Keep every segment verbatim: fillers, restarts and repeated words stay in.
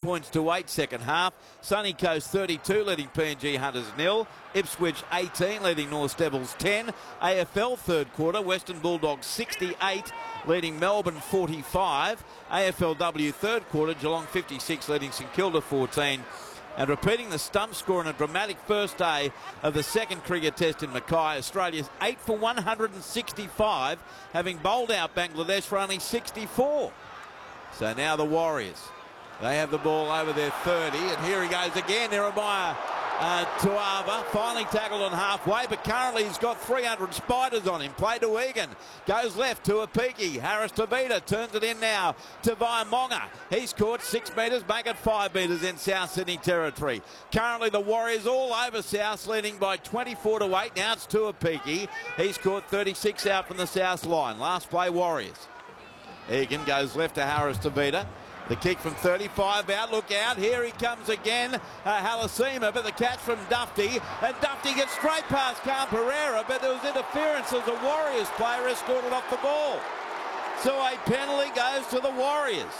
points to eight second half. Sunny Coast thirty-two, leading P N G Hunters nil. Ipswich eighteen, leading North Devils ten. A F L third quarter, Western Bulldogs sixty-eight, leading Melbourne forty-five. A F L W third quarter, Geelong fifty-six, leading St Kilda fourteen. And repeating the stump score in a dramatic first day of the second cricket test in Mackay, Australia's eight for one hundred sixty-five, having bowled out Bangladesh for only sixty-four. So now the Warriors, they have the ball over their thirty, and here he goes again, Jeremiah uh, Tuava, finally tackled on halfway, but currently he's got three hundred spiders on him. Play to Egan, goes left to Apiki, Harris Tavita turns it in now to Vaimonga. He's caught six metres, make it five metres in South Sydney territory. Currently the Warriors all over South, leading by twenty-four to eight. Now it's to Apiki. He's caught thirty-six out from the South line. Last play Warriors. Egan goes left to Harris Tavita. The kick from thirty-five out, look out, here he comes again, uh, Halasima, but the catch from Dufty, and Dufty gets straight past Carl Pereira, but there was interference as a Warriors player escorted off the ball. So a penalty goes to the Warriors.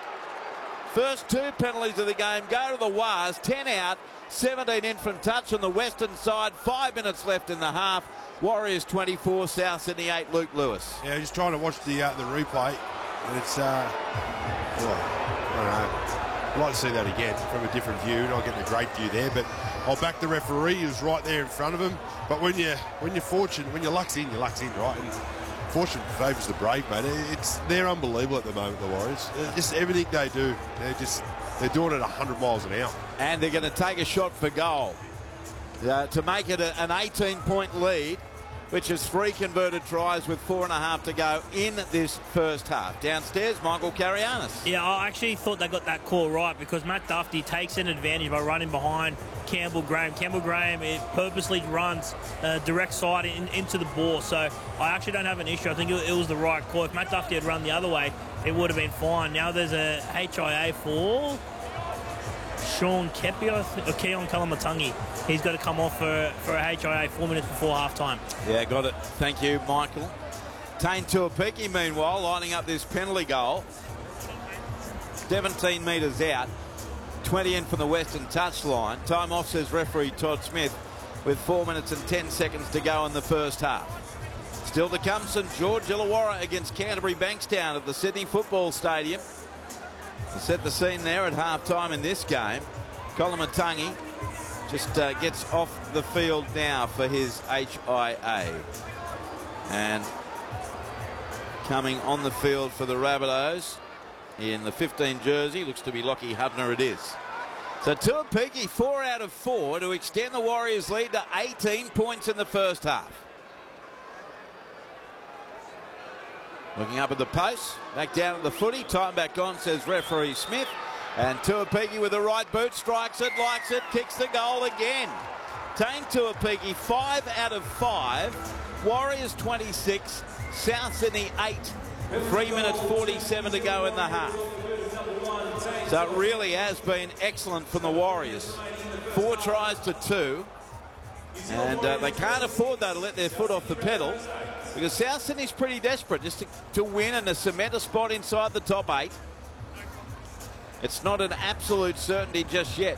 First two penalties of the game go to the Wars, ten out, seventeen in from touch on the western side, five minutes left in the half. Warriors twenty-four, South Sydney eight, Luke Lewis. Yeah, just trying to watch the uh, the replay, and it's, uh, well, I don't know. I'd like to see that again from a different view. Not getting a great view there, but I'll back the referee. He was right there in front of him. But when you when you're fortunate, when your luck's in, your luck's in, right? And fortune favours the brave, mate. It's they're unbelievable at the moment, the Warriors. Just everything they do, they're just they're doing it at one hundred miles an hour. And they're going to take a shot for goal uh, to make it a, an eighteen point lead, which is three converted tries with four and a half to go in this first half. Downstairs, Michael Carianis. Yeah, I actually thought they got that call right because Matt Dufty takes an advantage by running behind Campbell Graham. Campbell Graham it purposely runs uh, direct side in, into the ball, so I actually don't have an issue. I think it, it was the right call. If Matt Dufty had run the other way, it would have been fine. Now there's a H I A for Sean Kepi, or Keon Kalamatangi. He's got to come off for, for a H I A four minutes before half-time. Yeah, got it. Thank you, Michael. Tane Tuapiki, meanwhile, lining up this penalty goal. seventeen metres out, twenty in from the western touchline. Time off, says referee Todd Smith, with four minutes and ten seconds to go in the first half. Still to come, St George Illawarra against Canterbury Bankstown at the Sydney Football Stadium. To set the scene there at half-time in this game, Kalamatangi just uh, gets off the field now for his H I A. And coming on the field for the Rabbitohs in the fifteen jersey, looks to be Lockie Hubner it is. So Tuapiki, four out of four to extend the Warriors' lead to eighteen points in the first half. Looking up at the post, back down at the footy, time back on, says referee Smith. And Tuapiki with the right boot, strikes it, likes it, kicks the goal again. Tane Tuapiki, five out of five. Warriors twenty-six, South Sydney eight. Three minutes forty-seven to go in the half. So it really has been excellent from the Warriors. Four tries to two. And uh, they can't afford, though, to let their foot off the pedal, because South Sydney's pretty desperate just to, to win and to cement a spot inside the top eight. It's not an absolute certainty just yet.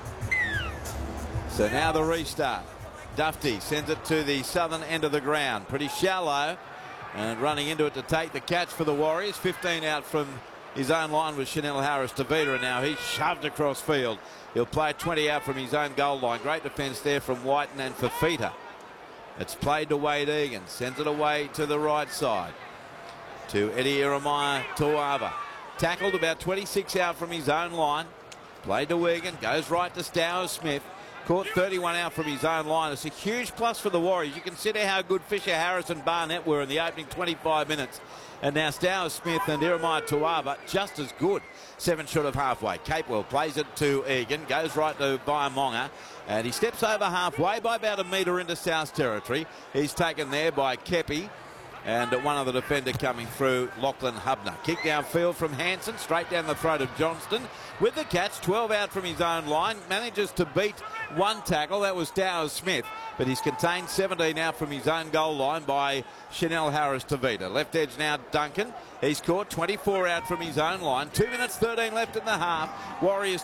So now the restart. Dufty sends it to the southern end of the ground. Pretty shallow. And running into it to take the catch for the Warriors. fifteen out from his own line with Chanel Harris Tavita, and now he's shoved across field. He'll play twenty out from his own goal line. Great defence there from Whiten and Fafita. It's played to Wade Egan. Sends it away to the right side. To Eddie Jeremiah Tuava. Tackled about twenty-six out from his own line. Played to Egan. Goes right to Stowers Smith. Caught thirty-one out from his own line. It's a huge plus for the Warriors. You consider how good Fisher, Harris and Barnett were in the opening twenty-five minutes. And now Stowers Smith and Jeremiah Tuava just as good. Seven short of halfway. Capewell plays it to Egan. Goes right to Vaimonga. And he steps over halfway by about a metre into South territory. He's taken there by Kepi. And one of the defender coming through, Lachlan Hubner. Kick downfield from Hanson, straight down the throat of Johnston. With the catch, twelve out from his own line. Manages to beat one tackle. That was Stowers Smith. But he's contained seventeen out from his own goal line by Chanel Harris Tavita. Left edge now, Duncan. He's caught twenty-four out from his own line. Two minutes thirteen left in the half. Warriors